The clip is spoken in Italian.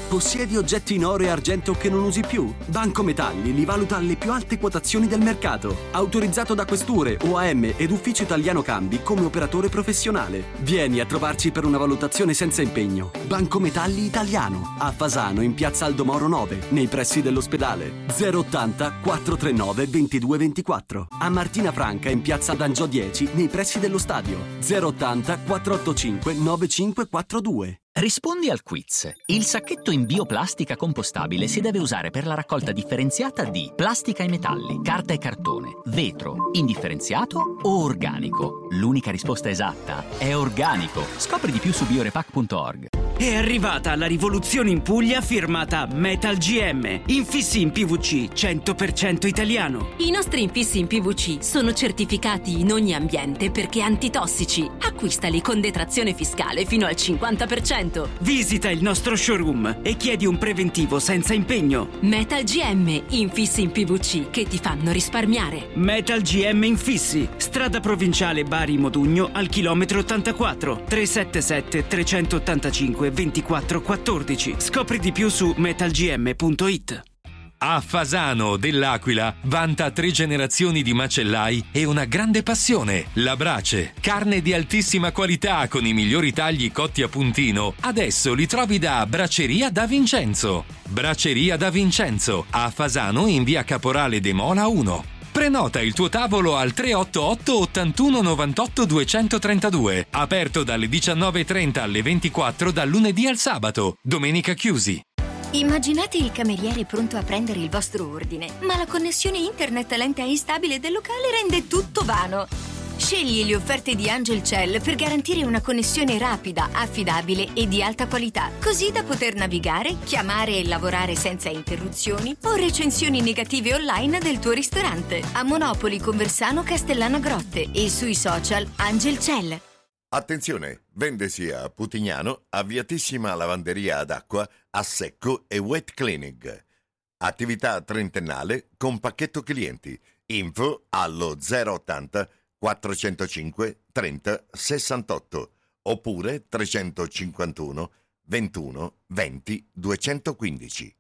Possiedi oggetti in oro e argento che non usi più? Banco Metalli li valuta alle più alte quotazioni del mercato. Autorizzato da questure, OAM ed Ufficio Italiano Cambi come operatore professionale. Vieni a trovarci per una valutazione senza impegno. Banco Metalli Italiano. A Fasano in piazza Aldomoro 9, nei pressi dell'ospedale. 080 439 2224. A Martina Franca in piazza D'Angiò 10, nei pressi dello stadio. 080 485 9542. Rispondi al quiz. Il sacchetto in bioplastica compostabile si deve usare per la raccolta differenziata di plastica e metalli, carta e cartone, vetro, indifferenziato o organico. L'unica risposta esatta è organico. Scopri di più su biorepack.org. È arrivata la rivoluzione in Puglia firmata Metal GM. Infissi in PVC 100% italiano. I nostri infissi in PVC sono certificati in ogni ambiente perché antitossici. Acquistali con detrazione fiscale fino al 50%. Visita il nostro showroom e chiedi un preventivo senza impegno. Metal GM, infissi in PVC che ti fanno risparmiare. Metal GM Infissi, strada provinciale Bari Modugno al chilometro 84, 377 385 2414. Scopri di più su metalgm.it. A Fasano dell'Aquila vanta 3 generazioni di macellai e una grande passione, la brace. Carne di altissima qualità con i migliori tagli cotti a puntino. Adesso li trovi da Braceria da Vincenzo. Braceria da Vincenzo, a Fasano in via Caporale de Mola 1. Prenota il tuo tavolo al 388 81 98 232. Aperto dalle 19:30 alle 24 dal lunedì al sabato. Domenica chiusi. Immaginate il cameriere pronto a prendere il vostro ordine, ma la connessione internet lenta e instabile del locale rende tutto vano. Scegli le offerte di Angelcell per garantire una connessione rapida, affidabile e di alta qualità, così da poter navigare, chiamare e lavorare senza interruzioni o recensioni negative online del tuo ristorante. A Monopoli, Conversano, Castellana Grotte e sui social Angelcell. Attenzione, vendesi a Putignano, avviatissima lavanderia ad acqua, a secco e wet cleaning. Attività trentennale con pacchetto clienti. Info allo 080 405 30 68 oppure 351 21 20 215.